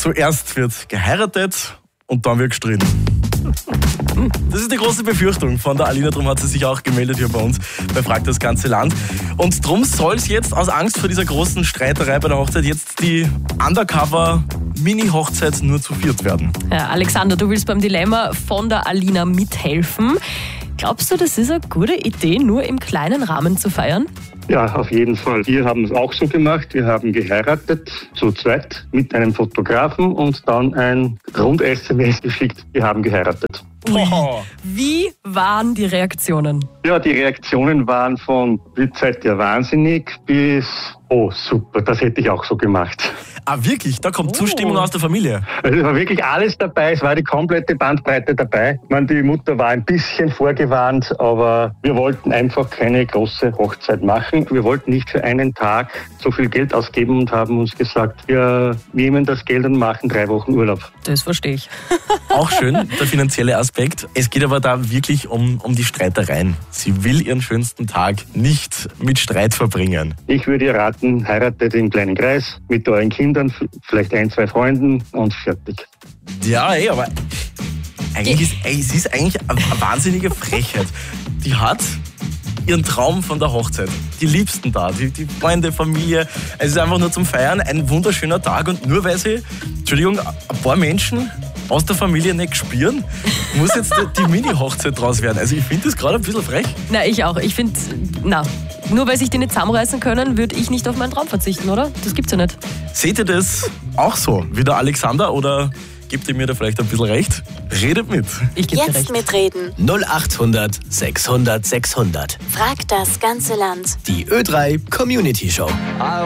Zuerst wird geheiratet und dann wird gestritten. Das ist die große Befürchtung von der Alina, darum hat sie sich auch gemeldet hier bei uns bei Frag das ganze Land. Und darum soll es jetzt aus Angst vor dieser großen Streiterei bei der Hochzeit jetzt die Undercover-Mini-Hochzeit nur zu viert werden. Ja, Alexander, du willst beim Dilemma von der Alina mithelfen. Glaubst du, das ist eine gute Idee, nur im kleinen Rahmen zu feiern? Ja, auf jeden Fall. Wir haben es auch so gemacht. Wir haben geheiratet, zu zweit, mit einem Fotografen und dann ein Rund-SMS geschickt. Wir haben geheiratet. Wie waren die Reaktionen? Ja, die Reaktionen waren von seid ihr wahnsinnig bis oh super, das hätte ich auch so gemacht. Ah, wirklich? Da kommt Zustimmung aus der Familie? Also es war wirklich alles dabei, es war die komplette Bandbreite dabei. Ich meine, die Mutter war ein bisschen vorgewarnt, aber wir wollten einfach keine große Hochzeit machen. Wir wollten nicht für einen Tag so viel Geld ausgeben und haben uns gesagt, wir nehmen das Geld und machen 3 Wochen Urlaub. Das verstehe ich. Auch schön, der finanzielle Aspekt. Es geht aber da wirklich um die Streitereien. Sie will ihren schönsten Tag nicht mit Streit verbringen. Ich würde ihr raten, heiratet im kleinen Kreis mit euren Kindern, vielleicht 1, 2 Freunden und fertig. Ja, aber es ist eigentlich eine wahnsinnige Frechheit. Die hat ihren Traum von der Hochzeit, die Liebsten da, die Freunde, Familie. Es ist einfach nur zum Feiern ein wunderschöner Tag und nur weil sie, Entschuldigung, ein paar Menschen aus der Familie nicht spüren, muss jetzt die Mini-Hochzeit draus werden. Also ich finde das gerade ein bisschen frech. Na, ich auch. Ich finde, nur weil sich die nicht zusammenreißen können, würde ich nicht auf meinen Traum verzichten, oder? Das gibt's ja nicht. Seht ihr das auch so wie der Alexander oder gebt ihr mir da vielleicht ein bisschen recht? Redet mit. Ich gebe dir recht. Jetzt mitreden. 0800 600 600. Frag das ganze Land. Die Ö3 Community Show.